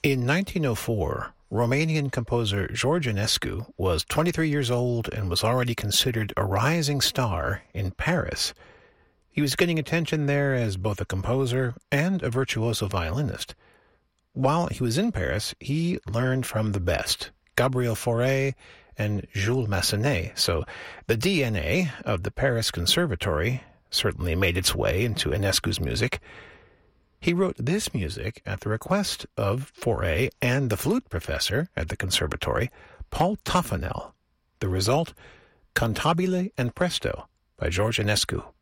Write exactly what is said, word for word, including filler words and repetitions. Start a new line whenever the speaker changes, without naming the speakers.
In nineteen oh four, Romanian composer George Enescu was twenty-three years old and was already considered a rising star in Paris. He was getting attention there as both a composer and a virtuoso violinist. While he was in Paris, he learned from the best, Gabriel Fauré and Jules Massenet, so the D N A of the Paris Conservatory certainly made its way into Enescu's music. He wrote this music at the request of Fauré and the flute professor at the conservatory, Paul Toffanel. The result, Cantabile and Presto by George Enescu.